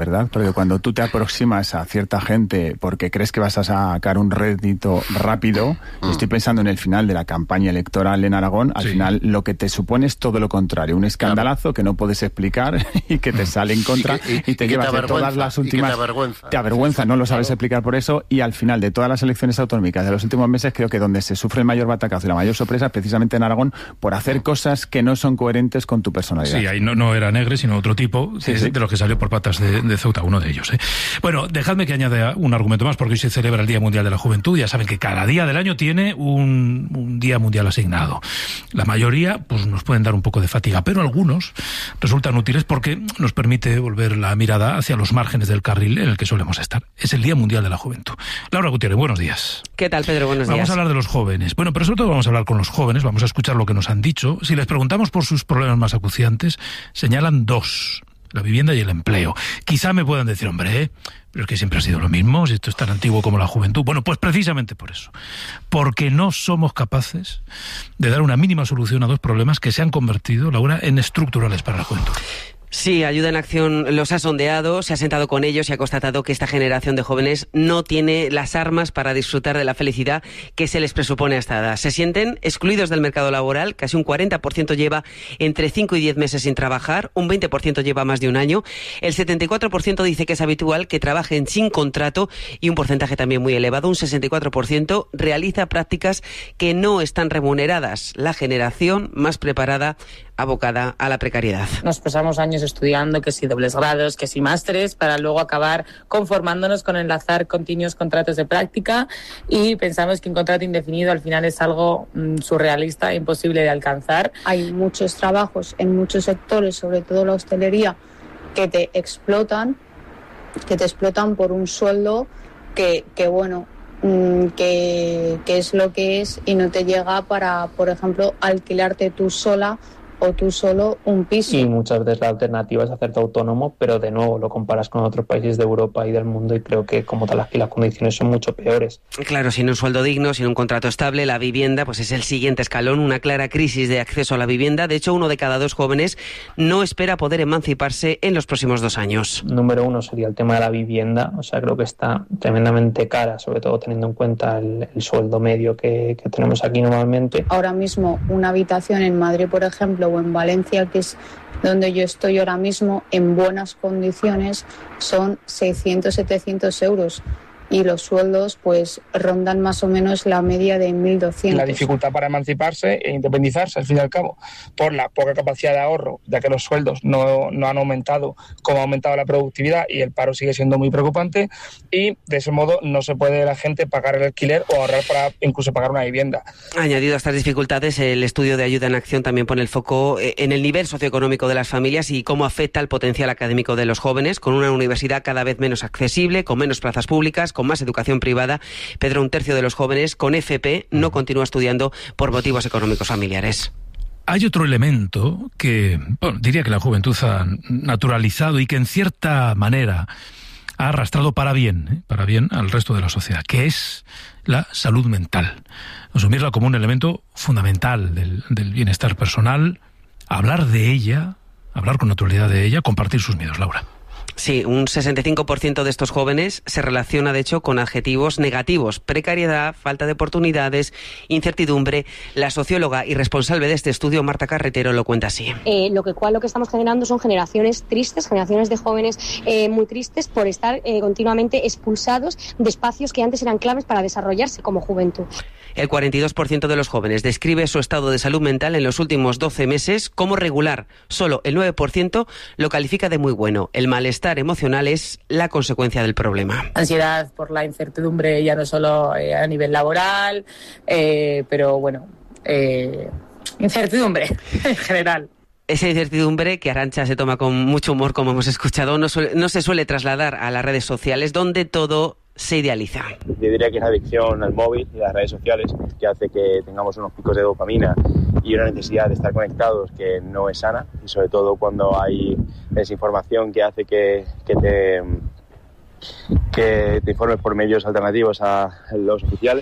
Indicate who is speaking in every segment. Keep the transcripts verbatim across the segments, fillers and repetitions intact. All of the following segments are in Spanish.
Speaker 1: ¿verdad? Porque cuando tú te aproximas a cierta gente porque crees que vas a sacar un rédito rápido, mm. estoy pensando en el final de la campaña electoral en Aragón, al sí. final lo que te supone es todo lo contrario, un escandalazo que no puedes explicar y que te sale en contra y, que, y, y te y llevas de todas las últimas...
Speaker 2: Te avergüenza.
Speaker 1: Te avergüenza, no lo sabes claro. explicar por eso, y al final de todas las elecciones autonómicas de los últimos meses, creo que donde se sufre el mayor batacazo y la mayor sorpresa es precisamente en Aragón por hacer cosas que no son coherentes con tu personalidad.
Speaker 3: Sí, ahí no, no era Negre, sino otro tipo, sí, sí. de los que salió por patas de, de Ceuta, uno de ellos. ¿eh? Bueno, dejadme que añada un argumento más, porque hoy se celebra el Día Mundial de la Juventud. Ya saben que cada día del año tiene un, un día mundial asignado. La mayoría pues nos pueden dar un poco de fatiga, pero algunos resultan útiles porque nos permite volver la mirada hacia los márgenes del carril en el que solemos estar. Es el Día Mundial de la Juventud. Laura Gutiérrez, buenos días.
Speaker 4: ¿Qué tal, Pedro? Buenos días.
Speaker 3: Vamos a hablar de los jóvenes. Bueno, pero sobre todo vamos a hablar con los jóvenes, vamos a escuchar lo que nos han dicho. Si les preguntamos por sus problemas más acuciantes, señalan dos: la vivienda y el empleo. Quizá me puedan decir, hombre, ¿eh? pero es que siempre ha sido lo mismo, si esto es tan antiguo como la juventud. Bueno, pues precisamente por eso. Porque no somos capaces de dar una mínima solución a dos problemas que se han convertido, Laura, en estructurales para la juventud.
Speaker 4: Sí, Ayuda en Acción los ha sondeado, se ha sentado con ellos y ha constatado que esta generación de jóvenes no tiene las armas para disfrutar de la felicidad que se les presupone a esta edad. Se sienten excluidos del mercado laboral, casi un cuarenta por ciento lleva entre cinco y diez meses sin trabajar, un veinte por ciento lleva más de un año, el setenta y cuatro por ciento dice que es habitual que trabajen sin contrato y un porcentaje también muy elevado, un sesenta y cuatro por ciento, realiza prácticas que no están remuneradas. La generación más preparada, abocada a la precariedad.
Speaker 5: Nos pasamos años estudiando, que si dobles grados, que si másteres, para luego acabar conformándonos con enlazar continuos contratos de práctica, y pensamos que un contrato indefinido al final es algo mm, surrealista e imposible de alcanzar.
Speaker 6: Hay muchos trabajos en muchos sectores, sobre todo la hostelería, que te explotan, que te explotan por un sueldo que, que bueno, mm, que, que es lo que es y no te llega para, por ejemplo, alquilarte tú sola o tú solo un piso.
Speaker 7: Y muchas veces la alternativa es hacerte autónomo, pero de nuevo lo comparas con otros países de Europa y del mundo y creo que como tal aquí las condiciones son mucho peores.
Speaker 4: Claro, sin un sueldo digno, sin un contrato estable, la vivienda pues es el siguiente escalón, una clara crisis de acceso a la vivienda. De hecho, uno de cada dos jóvenes no espera poder emanciparse en los próximos dos años.
Speaker 7: Número uno sería el tema de la vivienda, o sea, creo que está tremendamente cara, sobre todo teniendo en cuenta el, el sueldo medio que, que tenemos aquí normalmente.
Speaker 6: Ahora mismo una habitación en Madrid, por ejemplo, o en Valencia, que es donde yo estoy ahora mismo, en buenas condiciones, son seiscientos, setecientos euros. Y los sueldos pues rondan más o menos la media de mil doscientos.
Speaker 8: La dificultad para emanciparse e independizarse, al fin y al cabo, por la poca capacidad de ahorro, ya que los sueldos no, no han aumentado como ha aumentado la productividad y el paro sigue siendo muy preocupante, y de ese modo no se puede la gente pagar el alquiler o ahorrar para incluso pagar una vivienda.
Speaker 4: Añadido a estas dificultades, el estudio de Ayuda en Acción también pone el foco en el nivel socioeconómico de las familias y cómo afecta el potencial académico de los jóvenes, con una universidad cada vez menos accesible, con menos plazas públicas, con más educación privada. Pedro, un tercio de los jóvenes con F P no continúa estudiando por motivos económicos familiares.
Speaker 3: Hay otro elemento que, bueno, diría que la juventud ha naturalizado y que en cierta manera ha arrastrado para bien, ¿eh? para bien al resto de la sociedad, que es la salud mental. Asumirla como un elemento fundamental del, del bienestar personal, hablar de ella, hablar con naturalidad de ella, compartir sus miedos, Laura.
Speaker 4: Sí, un sesenta y cinco por ciento de estos jóvenes se relaciona, de hecho, con adjetivos negativos: precariedad, falta de oportunidades, incertidumbre. La socióloga y responsable de este estudio, Marta Carretero, lo cuenta así.
Speaker 9: Eh, lo que cual lo que estamos generando son generaciones tristes, generaciones de jóvenes eh, muy tristes por estar eh, continuamente expulsados de espacios que antes eran claves para desarrollarse como juventud.
Speaker 4: El cuarenta y dos por ciento de los jóvenes describe su estado de salud mental en los últimos doce meses como regular. Solo el nueve por ciento lo califica de muy bueno. El malestar emocional es la consecuencia del problema.
Speaker 5: Ansiedad por la incertidumbre, ya no solo eh, a nivel laboral, eh, pero bueno, eh, incertidumbre en general.
Speaker 4: Esa incertidumbre que Arantxa se toma con mucho humor, como hemos escuchado, no, suele, no se suele trasladar a las redes sociales, donde todo se idealiza.
Speaker 10: Yo diría que es la adicción al móvil y a las redes sociales que hace que tengamos unos picos de dopamina y una necesidad de estar conectados que no es sana, y sobre todo cuando hay desinformación que hace que, que, te, que te informes por medios alternativos a los oficiales.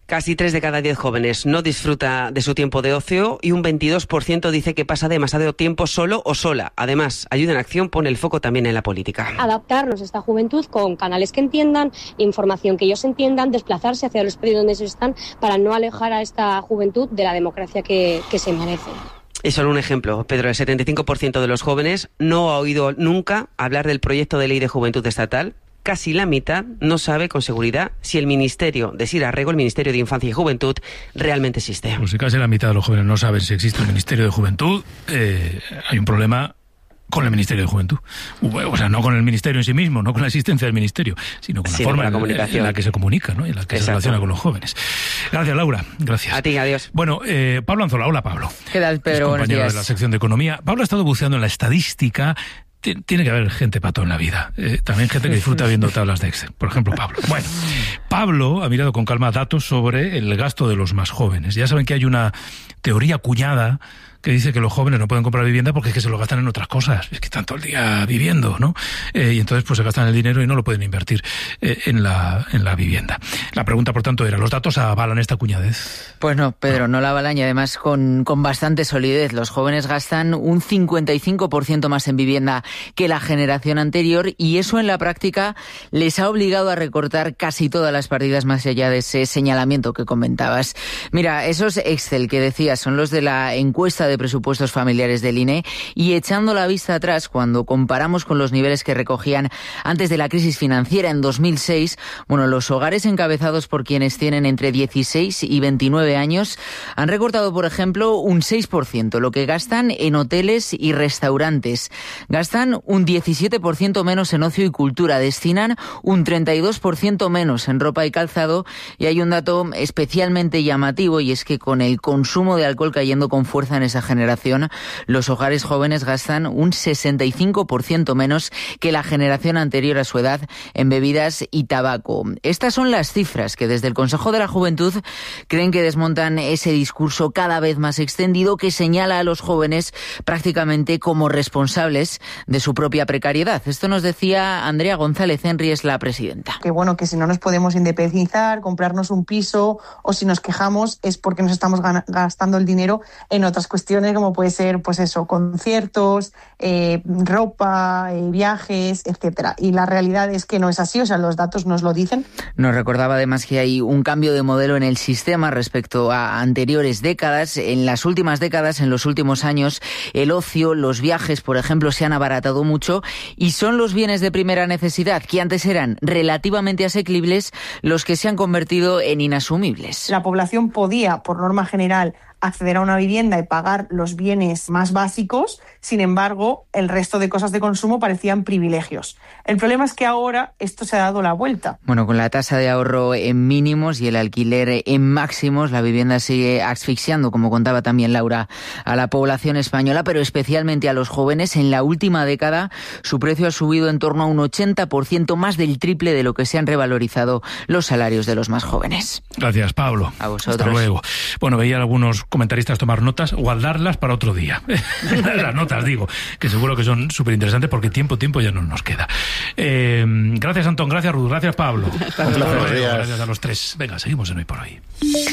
Speaker 4: Casi tres de cada diez jóvenes no disfruta de su tiempo de ocio y un veintidós por ciento dice que pasa demasiado tiempo solo o sola. Además, Ayuda en Acción pone el foco también en la política.
Speaker 9: Adaptarnos a esta juventud con canales que entiendan, información que ellos entiendan, desplazarse hacia los países donde ellos están para no alejar a esta juventud de la democracia que, que se merece.
Speaker 4: Y solo un ejemplo, Pedro, el setenta y cinco por ciento de los jóvenes no ha oído nunca hablar del proyecto de ley de juventud estatal. Casi la mitad no sabe con seguridad si el Ministerio de Sira Rego, el Ministerio de Infancia y Juventud, realmente existe.
Speaker 3: Pues si casi la mitad de los jóvenes no saben si existe el Ministerio de Juventud, eh, hay un problema con el Ministerio de Juventud. O sea, no con el Ministerio en sí mismo, no con la existencia del Ministerio, sino con la sí, forma la en, en la que se comunica, ¿no? Y en la que Exacto. se relaciona con los jóvenes. Gracias, Laura. Gracias.
Speaker 4: A ti, adiós.
Speaker 3: Bueno, eh, Pablo Anzola. Hola, Pablo.
Speaker 2: ¿Qué tal, Pedro?
Speaker 3: Es compañero de la sección de Economía. Pablo ha estado buceando en la estadística. Tiene que haber gente pato en la vida. Eh, también gente que disfruta viendo tablas de Excel. Por ejemplo, Pablo. Bueno, Pablo ha mirado con calma datos sobre el gasto de los más jóvenes. Ya saben que hay una teoría acuñada que dice que los jóvenes no pueden comprar vivienda porque es que se lo gastan en otras cosas. Es que están todo el día viviendo, ¿no? Eh, y entonces pues se gastan el dinero y no lo pueden invertir eh, en la en la vivienda. La pregunta, por tanto, era, ¿los datos avalan esta cuñadez?
Speaker 2: Pues no, Pedro, no, no la avalan y además con, con bastante solidez. Los jóvenes gastan un cincuenta y cinco por ciento más en vivienda que la generación anterior y eso en la práctica les ha obligado a recortar casi todas las partidas más allá de ese señalamiento que comentabas. Mira, esos Excel que decías son los de la encuesta de presupuestos familiares del I N E y echando la vista atrás, cuando comparamos con los niveles que recogían antes de la crisis financiera en dos mil seis, bueno, los hogares encabezados por quienes tienen entre dieciséis y veintinueve años han recortado, por ejemplo, un seis por ciento, lo que gastan en hoteles y restaurantes. Gastan un diecisiete por ciento menos en ocio y cultura, destinan un treinta y dos por ciento menos en ropa y calzado y hay un dato especialmente llamativo y es que con el consumo de alcohol cayendo con fuerza en esa generación, los hogares jóvenes gastan un sesenta y cinco por ciento menos que la generación anterior a su edad en bebidas y tabaco. Estas son las cifras que desde el Consejo de la Juventud creen que desmontan ese discurso cada vez más extendido que señala a los jóvenes prácticamente como responsables de su propia precariedad. Esto nos decía Andrea González Henry, es la presidenta.
Speaker 11: Que bueno, que si no nos podemos independizar, comprarnos un piso o si nos quejamos es porque nos estamos gastando el dinero en otras cuestiones como puede ser, pues eso, conciertos, eh, ropa, eh, viajes, etcétera. Y la realidad es que no es así, o sea, los datos nos lo dicen.
Speaker 2: Nos recordaba además que hay un cambio de modelo en el sistema respecto a anteriores décadas. En las últimas décadas, en los últimos años, el ocio, los viajes, por ejemplo, se han abaratado mucho y son los bienes de primera necesidad, que antes eran relativamente asequibles, los que se han convertido en inasumibles.
Speaker 11: La población podía, por norma general, acceder a una vivienda y pagar los bienes más básicos, sin embargo, el resto de cosas de consumo parecían privilegios. El problema es que ahora esto se ha dado la vuelta.
Speaker 2: Bueno, con la tasa de ahorro en mínimos y el alquiler en máximos, la vivienda sigue asfixiando, como contaba también Laura, a la población española, pero especialmente a los jóvenes. En la última década, su precio ha subido en torno a un ochenta por ciento, más del triple de lo que se han revalorizado los salarios de los más jóvenes.
Speaker 3: Gracias, Pablo.
Speaker 2: A vosotros.
Speaker 3: Hasta luego. Bueno, veía algunos comentaristas tomar notas, guardarlas para otro día. Las notas, digo, que seguro que son súper interesantes porque tiempo, tiempo ya no nos queda. Eh, gracias, Antón, gracias, Ruth, gracias, Pablo.
Speaker 12: Gracias,
Speaker 3: gracias a los tres. Venga, seguimos en Hoy por Hoy.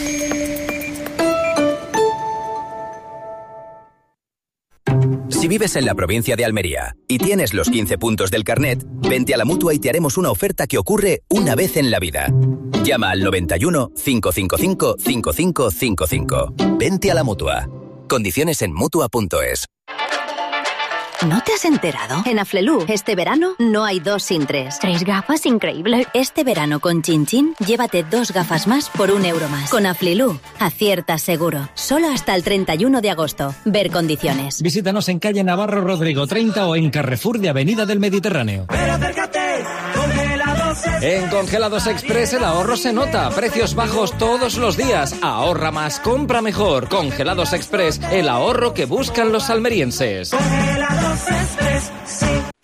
Speaker 13: Si vives en la provincia de Almería y tienes los quince puntos del carnet, vente a la Mutua y te haremos una oferta que ocurre una vez en la vida. Llama al noventa y uno, cinco cinco cinco, cinco cinco cinco cinco. Vente a la Mutua. Condiciones en Mutua punto es.
Speaker 14: ¿No te has enterado? En Aflelu, este verano, no hay dos sin tres.
Speaker 15: ¿Tres gafas? Increíble.
Speaker 14: Este verano con Chin Chin, llévate dos gafas más por un euro más. Con Aflelu, aciertas seguro. Solo hasta el treinta y uno de agosto. Ver condiciones.
Speaker 16: Visítanos en calle Navarro Rodrigo treinta o en Carrefour de Avenida del Mediterráneo.
Speaker 17: Pero acércate, Congelados Express.
Speaker 16: En Congelados Express el ahorro se nota. Precios bajos todos los días. Ahorra más, compra mejor. Congelados Express, el ahorro que buscan los almerienses.
Speaker 17: Congelados Express, sí.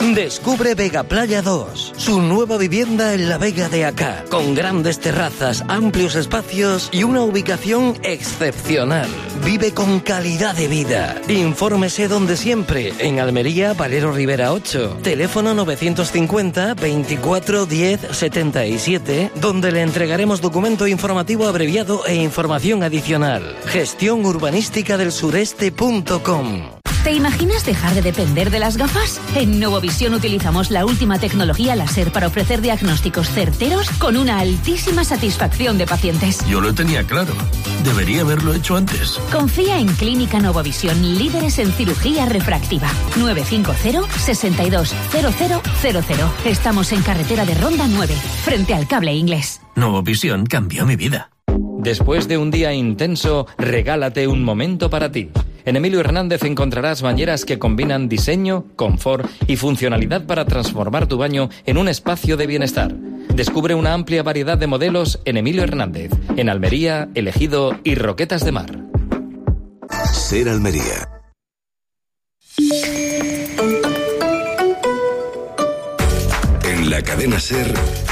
Speaker 12: Descubre Vega Playa dos, su nueva vivienda en la Vega de Acá, con grandes terrazas, amplios espacios y una ubicación excepcional. Vive con calidad de vida. Infórmese donde siempre, en Almería, Valero Rivera ocho. Teléfono novecientos cincuenta, veinticuatro, diez, setenta y siete, donde le entregaremos documento informativo abreviado e información adicional. Gestión urbanística del sureste punto com.
Speaker 15: ¿Te imaginas dejar de depender de las gafas? En Novovisión utilizamos la última tecnología láser para ofrecer diagnósticos certeros con una altísima satisfacción de pacientes.
Speaker 18: Yo lo tenía claro. Debería haberlo hecho antes.
Speaker 15: Confía en Clínica Novovisión, líderes en cirugía refractiva. nueve cinco cero, seis dos, cero cero cero cero. Estamos en carretera de Ronda nueve, frente al Cable Inglés.
Speaker 18: Novovisión cambió mi vida.
Speaker 16: Después de un día intenso, regálate un momento para ti. En Emilio Hernández encontrarás bañeras que combinan diseño, confort y funcionalidad para transformar tu baño en un espacio de bienestar. Descubre una amplia variedad de modelos en Emilio Hernández, en Almería, El Ejido y Roquetas de Mar.
Speaker 19: Ser Almería. En la cadena SER,